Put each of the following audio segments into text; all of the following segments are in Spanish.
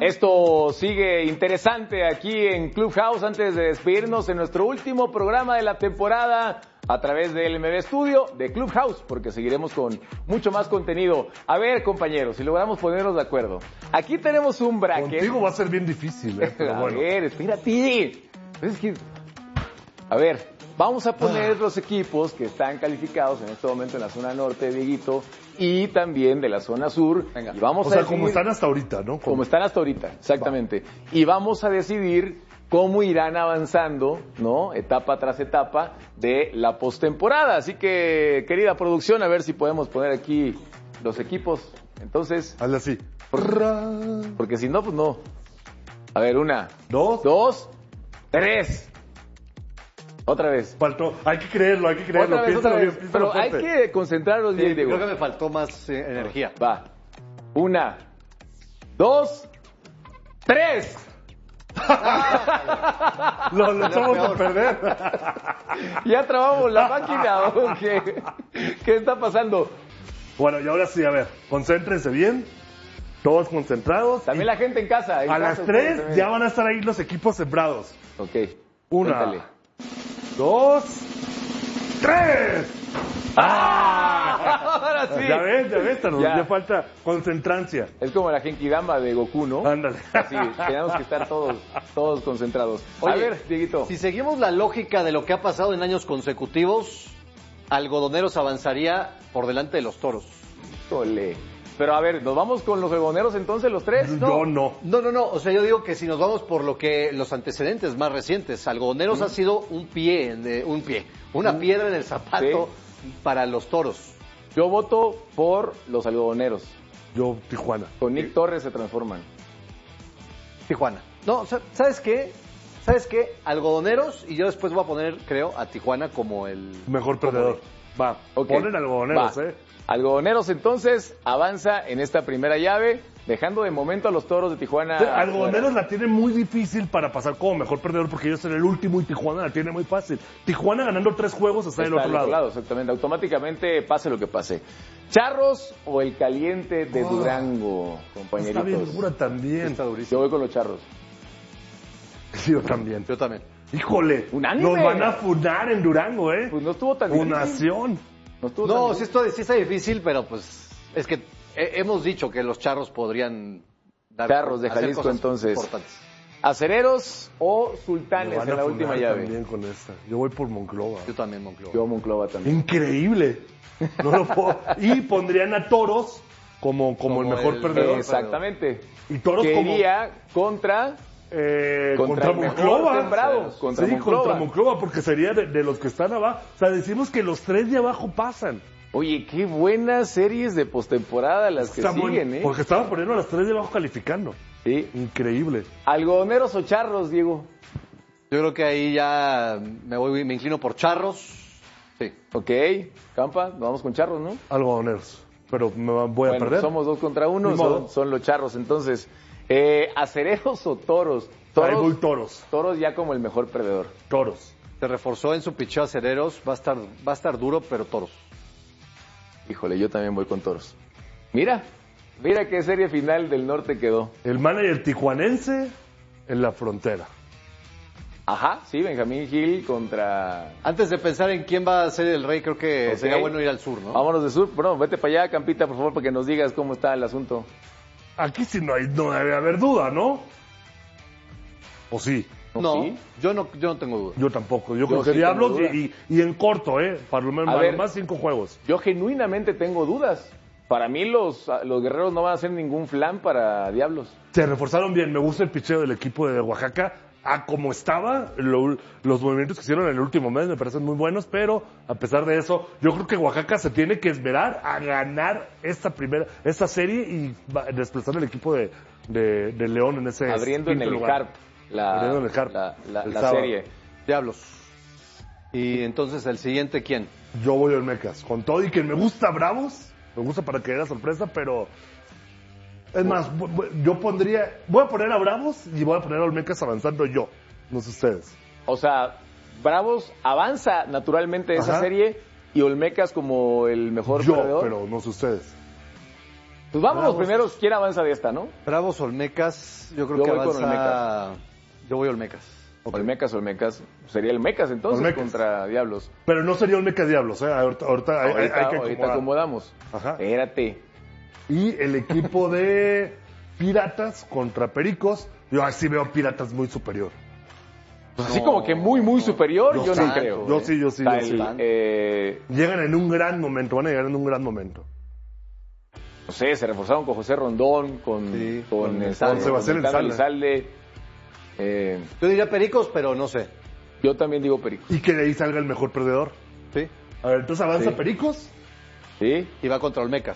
Esto sigue interesante aquí en Clubhouse antes de despedirnos en nuestro último programa de la temporada a través del MB Studio de Clubhouse, porque seguiremos con mucho más contenido. A ver, compañeros, si logramos ponernos de acuerdo. Aquí tenemos un bracket. Contigo va a ser bien difícil, pero bueno. A ver, espérate. Es que... A ver, vamos a poner los equipos que están calificados en este momento en la zona norte, Dieguito, y también de la zona sur. Venga. Y vamos o a sea, decidir, como están hasta ahorita, ¿no? como están hasta ahorita, exactamente. Y vamos a decidir cómo irán avanzando, ¿no? Etapa tras etapa de la postemporada. Así que, querida producción, a ver si podemos poner aquí los equipos. Entonces, hazle así. porque si no, pues no. A ver, 1, Dos. 2, 3. Otra vez. Faltó. Hay que creerlo. Otra vez, Piénsalo bien, pero hay fuerte. que concentrarnos bien, Diego. Creo que me faltó más energía. Va. 1, 2, 3. Lo echamos a perder. Ya trabamos la máquina. ¿O ¿Qué está pasando? Bueno, y ahora sí, a ver, concéntrense bien. Todos concentrados. También la gente en casa. A las 3 ya van a estar ahí los equipos sembrados. Ok. 1, Cuéntale. 2, 3. Ahora sí. Ya ves, Ya. ya falta concentrancia. Es como la Genkidama de Goku, ¿no? Ándale. Así, tenemos que estar todos concentrados. A Oye, ver, Dieguito. Si seguimos la lógica de lo que ha pasado en años consecutivos, Algodoneros avanzaría por delante de los Toros. Híjole. Pero a ver, ¿nos vamos con los algodoneros entonces, los tres? Yo no. No. O sea, yo digo que si nos vamos por lo que los antecedentes más recientes, Algodoneros ha sido una piedra en el zapato para los Toros. Yo voto por los algodoneros. Yo, Tijuana. Con Nick Torres se transforman. Tijuana. No, o sea, ¿sabes qué? Algodoneros, y yo después voy a poner, creo, a Tijuana como el Mejor perdedor. Va, Ok. ponen algodoneros, Va. Algodoneros entonces avanza en esta primera llave, dejando de momento a los Toros de Tijuana. Algodoneros la tiene muy difícil para pasar como mejor perdedor porque ellos son el último y Tijuana la tiene muy fácil. Tijuana ganando 3 juegos está del otro lado. Exactamente, automáticamente pase lo que pase. ¿Charros o el caliente de Durango, compañeritos? Está bien dura también. Está Yo durísimo. voy con los Charros. Sí, yo también. Yo también. Híjole, Unánime. nos van a funar en Durango, ¿eh? Pues no estuvo tan difícil. Funación. No estuvo tan No, difícil. sí está difícil, pero pues es que hemos dicho que los Charros podrían Charros de hacer Jalisco, cosas entonces. importantes. ¿Acereros o Me Sultanes van en a la funar última llave? también con esta. Yo voy por Monclova. Yo también, Monclova. Yo Monclova también. Increíble. No lo puedo. Y pondrían a Toros como el mejor el- perdedor. Exactamente. Y Toros Quería contra contra el mejor Monclova. sembrado, contra Sí, Monclova. contra Monclova, porque sería de los que están abajo. O sea, decimos que los 3 de abajo pasan. Oye, qué buenas series de postemporada las que Está siguen, bueno, porque estaban poniendo a las 3 de abajo calificando. Sí. Increíble. ¿Algodoneros o charros, Diego? Yo creo que ahí ya me inclino por Charros. Sí. Ok, Campa, nos vamos con charros, ¿no? Algodoneros. Pero voy a Bueno, perder. somos 2 contra 1, Ni modo. son los charros. Entonces, ¿acereros o toros? Ahí voy Toros. Toros ya como el mejor perdedor. Toros. Se reforzó en su picheo Acereros. Va a estar duro, pero Toros. Híjole, yo también voy con toros. Mira qué serie final del norte quedó. El manager tijuanense en la frontera. Ajá, sí, Benjamín Gil contra... Antes de pensar en quién va a ser el rey, creo que Ok. sería bueno ir al sur, ¿no? Vámonos de sur. Bueno, vete para allá, Campita, por favor, para que nos digas cómo está el asunto. Aquí sí no debe haber duda, ¿no? ¿O sí? No, ¿Sí? yo no tengo duda. Yo tampoco. Yo Yo creo que sí Diablos tengo duda. y en corto, para lo A menos ver. más 5 juegos. Yo genuinamente tengo dudas. Para mí los guerreros no van a hacer ningún flan para Diablos. Se reforzaron bien. Me gusta el picheo del equipo de Oaxaca. A como estaba, los movimientos que hicieron en el último mes me parecen muy buenos, pero a pesar de eso, yo creo que Oaxaca se tiene que esmerar a ganar esta serie y desplazar el equipo de León en ese Abriendo en quinto el lugar. Harp Abriendo en el Harp. la El sábado. serie. Diablos. Y entonces el siguiente, ¿quién? Yo voy al Mecas. Con todo y que me gusta Bravos, me gusta para que haya sorpresa, pero es más, yo voy a poner a Bravos y voy a poner a Olmecas avanzando yo, no sé ustedes. O sea, Bravos avanza naturalmente esa Ajá. serie y Olmecas como el mejor Yo, perdedor. pero no sé ustedes. Pues vámonos primero, ¿quién avanza de esta, no? Bravos Olmecas, yo creo Yo que voy con avanza... Olmecas. Yo voy Olmecas. Okay. Olmecas. Sería el Mecas entonces Olmecas. contra Diablos. Pero no sería Olmecas Diablos, ¿eh? Ahorita hay que Ahorita acomodar. acomodamos. Ajá. Espérate. Y el equipo de Piratas contra Pericos. Yo así veo Piratas muy superior. Pues así como que muy superior, yo sí, no creo. Yo sí. Está Llegan en un gran momento, van a llegar en un gran momento. no sé, se reforzaron con José Rondón, con Sebastián Elizalde. Yo diría Pericos, pero no sé. Yo también digo Pericos. Y que de ahí salga el mejor perdedor. Sí. A ver, entonces avanza Sí. Pericos ¿Sí? Y va contra Olmecas.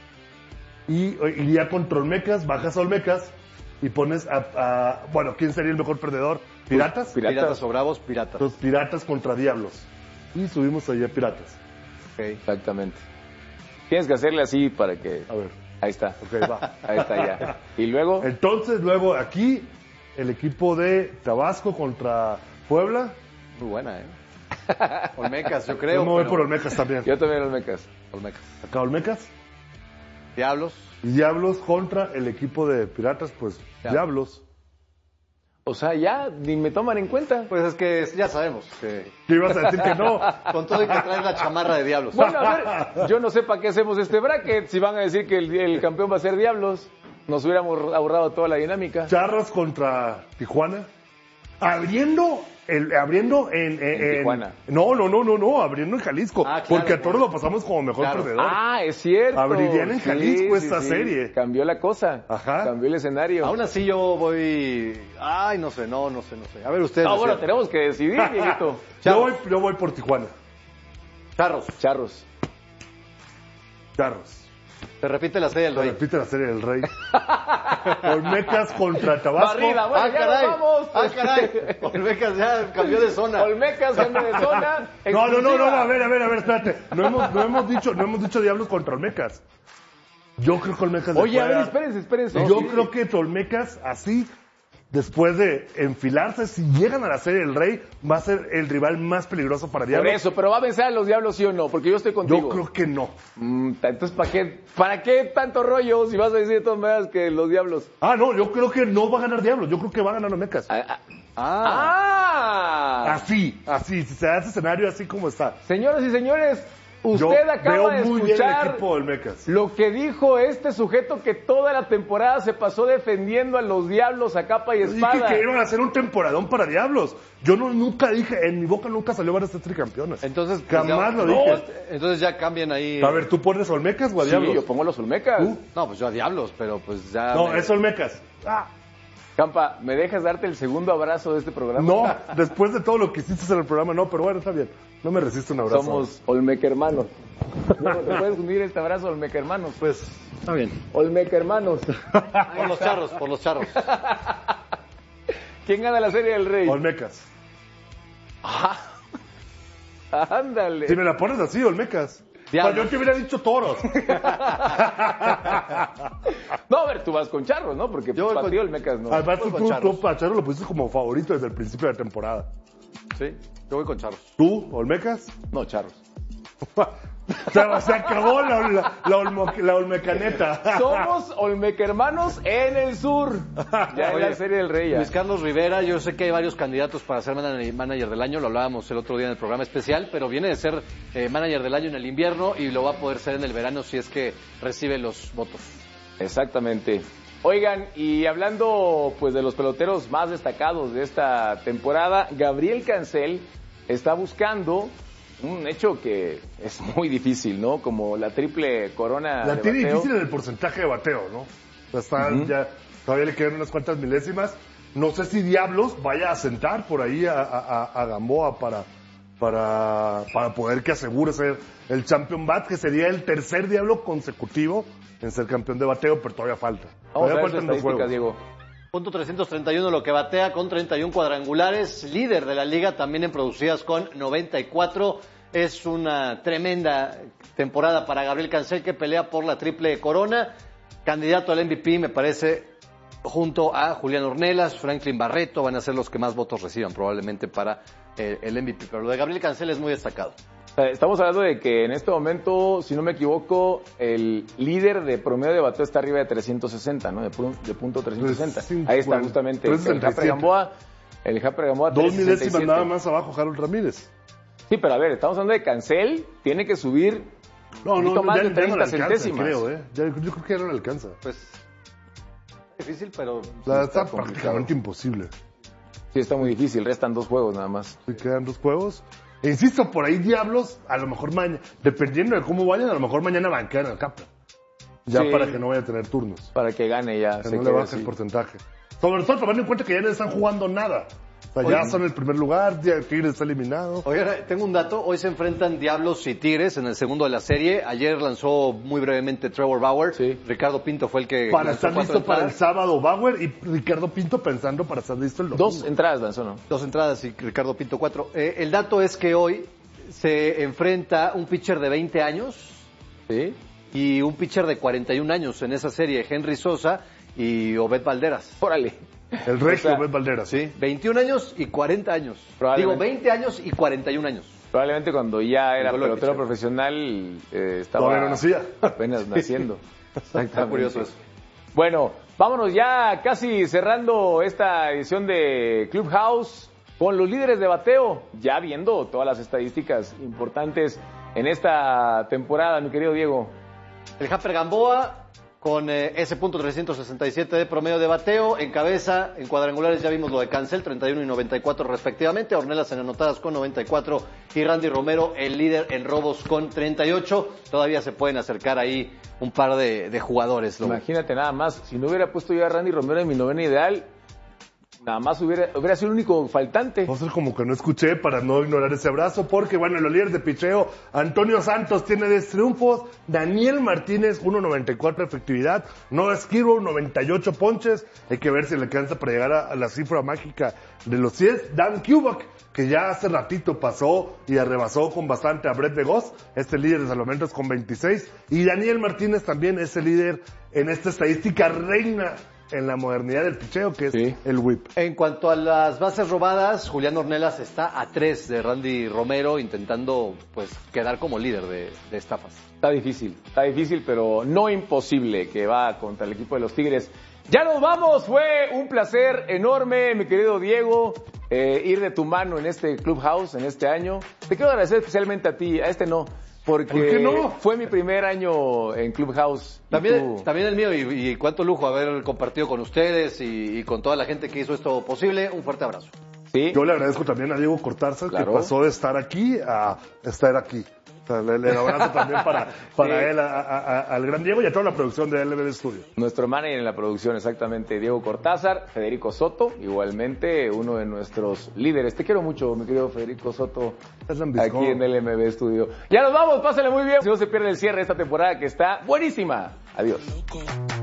y ya contra Olmecas, bajas a Olmecas y pones bueno, ¿quién sería el mejor perdedor? ¿Piratas? Piratas o Bravos, Piratas. Los Piratas contra Diablos. Y subimos allá Piratas. Ok. Exactamente. Tienes que hacerle así para que... A ver, Ahí está. ok, va. Ahí está ya. Y luego... Entonces, luego aquí, el equipo de Tabasco contra Puebla. Muy buena, ¿eh? Olmecas, yo creo. Yo me voy pero- por Olmecas también. Yo también los Mecas. Olmecas. Acá Olmecas. Diablos. Y Diablos contra el equipo de Piratas, pues Diablos. O sea, ya ni me toman en cuenta. Pues es que ya sabemos que ¿Qué ibas a decir que no? con todo y que traes la chamarra de Diablos. Bueno, a ver, yo no sé para qué hacemos este bracket. Si van a decir que el campeón va a ser Diablos, nos hubiéramos ahorrado toda la dinámica. Charros contra Tijuana. Abriendo en Tijuana. No, abriendo en Jalisco. Ah, claro, porque a todos bueno. lo pasamos como mejor Claro. perdedor. Ah, es cierto. Abrirían en Jalisco esta serie. Cambió la cosa. Ajá. Cambió el escenario. Aún así yo voy... Ay, no sé. A ver, ustedes. Ah, bueno, decían. tenemos que decidir, Dieguito. Yo voy por Tijuana. Charros. Charros. Charros. Se repite la serie del Se Rey. repite la serie del Rey. Olmecas contra Tabasco. Barrida, bueno, ya caray. nos vamos. Caray. Olmecas ya cambió de zona. Olmecas, cambio de zona. No, exclusiva. a ver, espérate. No hemos dicho Diablos contra Olmecas. Yo creo que Olmecas le Oye, a puede ver, dar- espérense. Yo creo que Olmecas así, después de enfilarse, si llegan a la serie del Rey, va a ser el rival más peligroso para Por Diablos. eso, pero va a vencer a los Diablos, ¿sí o no? Porque yo estoy contigo. Yo creo que no. Entonces, ¿para qué tanto rollo si vas a decir de todas maneras que los Diablos? No, yo creo que no va a ganar Diablos. Yo creo que va a ganar Olmecas. Así, si se da ese escenario así como está. Señoras y señores, Yo usted acaba de veo muy bien el escuchar equipo de Olmecas. lo que dijo este sujeto que toda la temporada se pasó defendiendo a los Diablos a capa y Dije espada. que iban a hacer un temporadón para Diablos. Yo nunca dije, en mi boca nunca salió varios tricampeones. Entonces, pues, Jamás ya- lo dije. Entonces ya cambian ahí. A ver, ¿tú pones Olmecas o a Sí, Diablos? yo pongo los Olmecas. ¿Tú? No, pues yo a Diablos, pero pues ya. No, es Olmecas. Campa, ¿me dejas darte el segundo abrazo de este programa? No, después de todo lo que hiciste en el programa, no, pero bueno, está bien. No me resiste un abrazo. Somos Olmeca hermanos. No, te puedes unir este abrazo, Olmeca hermanos. Pues, está bien. Olmeca hermanos. Por los charros. ¿Quién gana la Serie del Rey? Olmecas. Ándale. Si me la pones así, Olmecas. Diablos. Yo te hubiera dicho toros. No, a ver, tú vas con Charros, ¿no? Porque Yo voy para con- ti Olmecas no. Además, Voy con Charros. tú a Charro lo pusiste como favorito desde el principio de la temporada. Sí, yo voy con charros. ¿Tú, Olmecas? No, Charros. Se acabó la Olmecaneta. Somos Olmeca hermanos en el sur. Ya en Oye, la Serie del Rey. ya. Luis Carlos Rivera, yo sé que hay varios candidatos para ser manager del año, lo hablábamos el otro día en el programa especial, pero viene de ser manager del año en el invierno y lo va a poder ser en el verano si es que recibe los votos. Exactamente. Oigan, y hablando pues de los peloteros más destacados de esta temporada, Gabriel Cancel está buscando un hecho que es muy difícil, ¿no? Como la triple corona La de tiene bateo. difícil en el porcentaje de bateo, ¿no? O sea, ya, todavía le quedan unas cuantas milésimas. No sé si Diablos vaya a sentar por ahí a Gamboa para poder que asegure ser el champion bat, que sería el tercer Diablo consecutivo en ser campeón de bateo, pero todavía falta. Vamos a Todavía ver sus faltan dos estadísticas, juegos. Diego. Punto 331 lo que batea con 31 cuadrangulares, líder de la liga también en producidas con 94. Es una tremenda temporada para Gabriel Cancel que pelea por la triple corona. Candidato al MVP me parece junto a Julián Ornelas, Franklin Barreto van a ser los que más votos reciban probablemente para el MVP. Pero lo de Gabriel Cancel es muy destacado. Estamos hablando de que en este momento, si no me equivoco, el líder de promedio de bateo está arriba de 360, ¿no? De punto 360. Ahí está justamente el Japre Gamboa. El Japre Gamboa 2 milésimas nada más abajo, Harold Ramírez. Sí, pero a ver, estamos hablando de Cancel, tiene que subir un poquito más de 30 centésimas. Creo, yo creo que ya no le alcanza. Pues, difícil, pero... Está prácticamente imposible. Sí, está muy difícil, restan 2 juegos nada más. Sí, quedan 2 juegos. E insisto, por ahí Diablos, a lo mejor mañana, dependiendo de cómo vayan, a lo mejor mañana banquean al Capra. Ya para que no vaya a tener turnos. Para que gane ya. Que no le baje el porcentaje. Sobre todo tomando en cuenta que ya no están jugando nada. O sea, ya son el primer lugar, ya Tigres está eliminado. Oye, tengo un dato. Hoy se enfrentan Diablos y Tigres en el segundo de la serie. Ayer lanzó muy brevemente Trevor Bauer. Sí. Ricardo Pinto fue el que... Para estar listo para el sábado Bauer y Ricardo Pinto pensando para estar listo el domingo. 2 entradas lanzó, ¿no? 2 entradas y Ricardo Pinto 4. El dato es que hoy se enfrenta un pitcher de 20 años Sí. y un pitcher de 41 años en esa serie, Henry Sosa y Obed Valderas. Órale. El regio O sea, Obed Valderas. Sí, 21 años y 40 años. Digo, Probablemente. 20 años y 41 años. Probablemente cuando ya era Vuelo de pelotero pitcher. profesional estaba Todavía no nacía. apenas naciendo. Está curioso eso. Bueno, vámonos ya casi cerrando esta edición de Clubhouse con los líderes de bateo, ya viendo todas las estadísticas importantes en esta temporada, mi querido Diego. El Japre Gamboa con ese punto 367 de promedio de bateo, en cabeza, en cuadrangulares ya vimos lo de Cancel, 31 y 94 respectivamente, Ornelas en anotadas con 94 y Randy Romero, el líder en robos con 38, todavía se pueden acercar ahí un par de jugadores. Imagínate nada más, si no hubiera puesto yo a Randy Romero en mi novena ideal, nada más hubiera sido el único faltante. Vamos a hacer como que no escuché para no ignorar ese abrazo, porque bueno, los líderes de picheo, Antonio Santos tiene 10 triunfos, Daniel Martínez 1.94 de efectividad, Noah Skirbo 98 ponches, hay que ver si le alcanza para llegar a la cifra mágica de los 100, Dan Kubak, que ya hace ratito pasó y arrebasó con bastante a Brett Vegas, este líder de salvamentos con 26, y Daniel Martínez también es el líder en esta estadística reina en la modernidad del picheo, que es el whip. En cuanto a las bases robadas, Julián Ornelas está a 3 de Randy Romero, intentando pues quedar como líder de estafas. Está difícil, pero no imposible que va contra el equipo de los Tigres. Ya nos vamos, fue un placer enorme, mi querido Diego, ir de tu mano en este Clubhouse, en este año. Te quiero agradecer especialmente a ti, a este no. Porque ¿por qué no? Fue mi primer año en Clubhouse. También el mío, y cuánto lujo haber compartido con ustedes y con toda la gente que hizo esto posible. Un fuerte abrazo. ¿Sí? Yo le agradezco también a Diego Cortázar, Claro. que pasó de estar aquí a estar aquí. O sea, le abrazo también para él, al gran Diego y a toda la producción de LBD Studio. Nuestro manager en la producción, exactamente, Diego Cortázar, Federico Soto, igualmente uno de nuestros líderes. Te quiero mucho, mi querido Federico Soto, aquí en LMB Studio. Ya nos vamos, pásenle muy bien. Si no se pierde el cierre de esta temporada que está buenísima. Adiós.